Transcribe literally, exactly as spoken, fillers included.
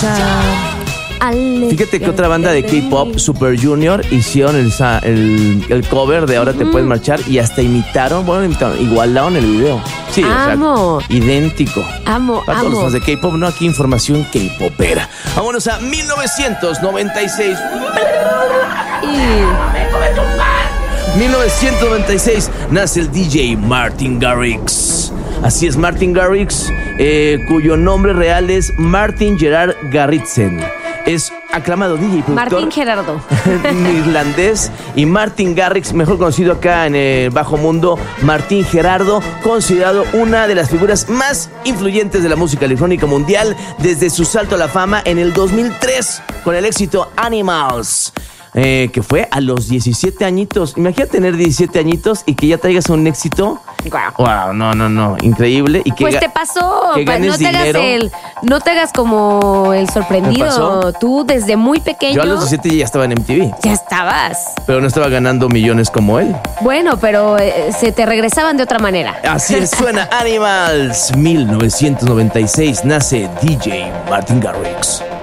Fíjate que otra banda de K-pop, Super Junior, hicieron el, el, el cover de Ahora mm. te puedes marchar y hasta imitaron, bueno, imitaron, igualaron el video. Sí, amo. O sea, idéntico. Amo, Para amo. todos los fans de K-pop, no, aquí información K-popera. Vámonos a mil novecientos noventa y seis. Y... mil novecientos noventa y seis nace el D J Martin Garrix. Así es, Martin Garrix, eh, cuyo nombre real es Martin Gerard Garritsen. Es aclamado D J y productor Martin Gerardo irlandés, y Martin Garrix, mejor conocido acá en el bajo mundo, Martin Gerardo, considerado una de las figuras más influyentes de la música electrónica mundial desde su salto a la fama en el dos mil tres con el éxito Animals. Eh, que fue a los diecisiete añitos. Imagínate tener diecisiete añitos y que ya traigas un éxito. Wow. Wow, no, no, no, increíble. Y que pues te pasó, que ganes no te dinero. hagas el, no te hagas como el sorprendido. Tú desde muy pequeño. Yo a los diecisiete ya estaba en M T V. Ya estabas. Pero no estaba ganando millones como él. Bueno, pero eh, se te regresaban de otra manera. Así es, suena Animals. mil novecientos noventa y seis nace D J Martin Garrix.